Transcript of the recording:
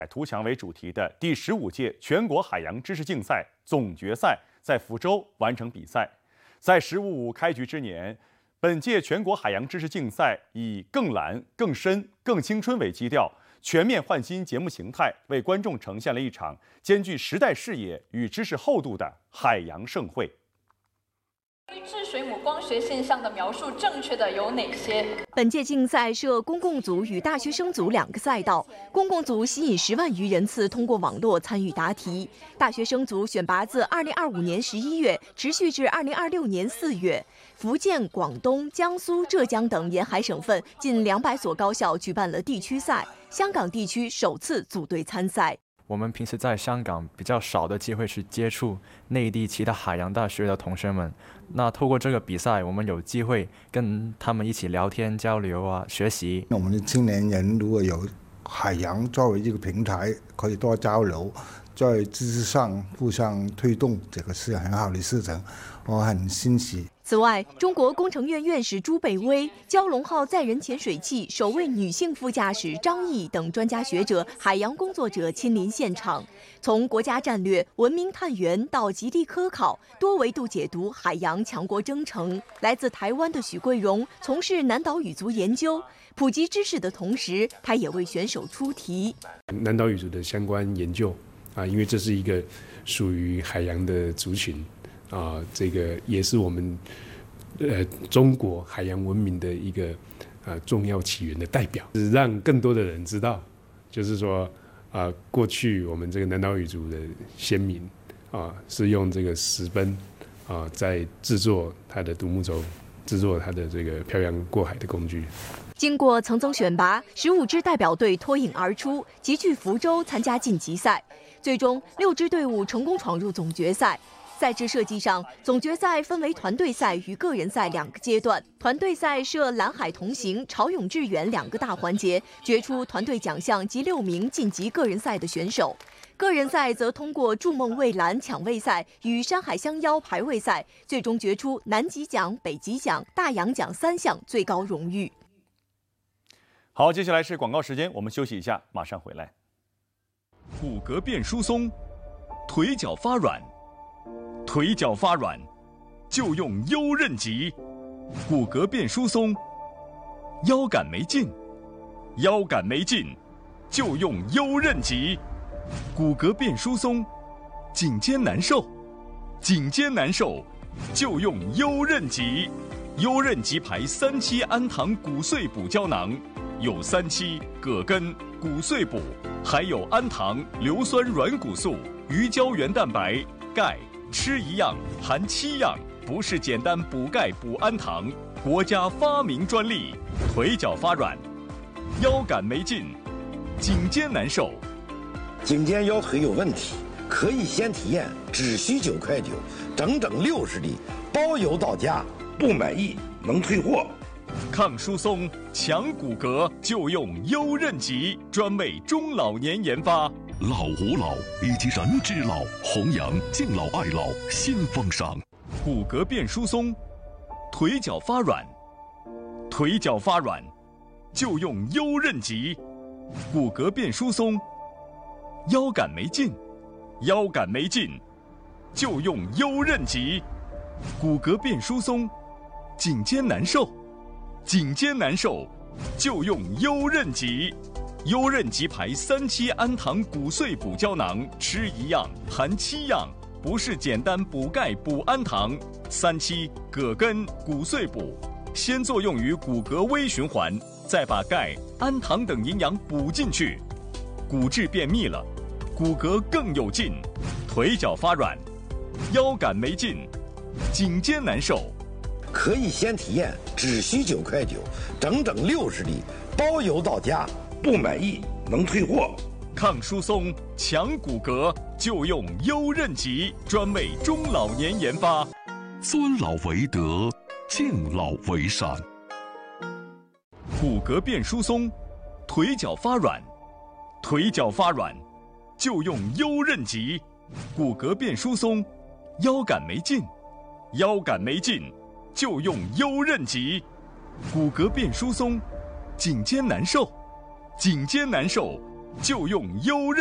图强为主题的第15届全国海洋知识竞赛总决赛在福州完成比赛。在“十五五”开局之年，本届全国海洋知识竞赛以更蓝、更深、更青春为基调，全面换新节目形态，为观众呈现了一场兼具时代视野与知识厚度的海洋盛会。 对治水母光学现象的描述正确的有哪些？ 本届竞赛设公共组与大学生组2个赛道，公共组吸引10万余人次通过网络参与答题，大学生组选拔自2025年11月持续至2026年4月。福建、广东、江苏、浙江等沿海省份近200所高校举办了地区赛，香港地区首次组队参赛。 我们平时在香港比较少的机会去接触内地其他海洋大学的同学们，那透过这个比赛，我们有机会跟他们一起聊天交流啊，学习。 我们的青年人如果有海洋作为一个平台，可以多交流，在知识上互相推动，这个是很好的事情，我很欣喜。 此外，中国工程院院士朱贝微、蛟龙号载人潜水器首位女性副驾驶张毅等专家学者、海洋工作者亲临现场，从国家战略、文明探源到极地科考，多维度解读海洋强国征程。来自台湾的许桂荣从事南岛语族研究，普及知识的同时，他也为选手出题。 南岛语族的相关研究因为这是一个属于海洋的族群。这个也是我们中国海洋文明的一个重要起源的代表，让更多的人知道，就是说过去我们这个南岛语族的先民是用这个石奔在制作它的独木舟，制作它的这个漂洋过海的工具。 经过层层选拔，15支代表队脱颖而出，集聚福州参加晋级赛，最终6支队伍成功闯入总决赛。赛制设计上，总决赛分为团队赛与个人赛2个阶段。团队赛设蓝海同行、潮涌致远2个大环节，决出团队奖项及6名晋级个人赛的选手。个人赛则通过筑梦蔚蓝抢位赛与山海相邀排位赛，最终决出南极奖、北极奖、大洋奖3项最高荣誉。 好，接下来是广告时间，我们休息一下，马上回来。 骨骼变疏松，腿脚发软。腿脚发软，就用优韧极；骨骼变疏松，腰杆没劲；腰杆没劲，就用优韧极；骨骼变疏松，颈肩难受；颈肩难受，就用优韧极。优韧极牌3期氨糖骨碎补胶囊，有3期葛根、骨碎补，还有氨糖、硫酸软骨素、鱼胶原蛋白、钙。吃一样含7样，不是简单补钙补氨糖，国家发明专利。腿脚发软，腰杆没劲，颈肩难受， 颈肩腰腿有问题，可以先体验，只需9.9块，整整60粒，包邮到家，不满意能退货。 抗疏松、强骨骼，就用优韧极，专为中老年研发。 老吾老以及人之老，弘扬敬老爱老新风尚。 骨骼变疏松，腿脚发软，腿脚发软，就用优韧极。骨骼变疏松，腰杆没劲，腰杆没劲，就用优韧极。骨骼变疏松，颈肩难受，颈肩难受，就用优韧极。优韧极牌3期氨糖骨碎补胶囊，吃一样含7样，不是简单补钙补氨糖。3期葛根骨碎补，先作用于骨骼微循环，再把钙、氨糖等营养补进去，骨质变密了，骨骼更有劲。腿脚发软，腰杆没劲，颈肩难受， 可以先体验，只需9.9块，整整60粒，包邮到家。不满意能退货。 抗疏松、强骨骼，就用优韧极，专为中老年研发。 尊老为德，敬老为善。 骨骼变疏松，腿脚发软，腿脚发软，就用优韧极。骨骼变疏松，腰杆没劲，腰杆没劲，就用优韧极。骨骼变疏松，颈肩难受，颈肩难受， 就用优任。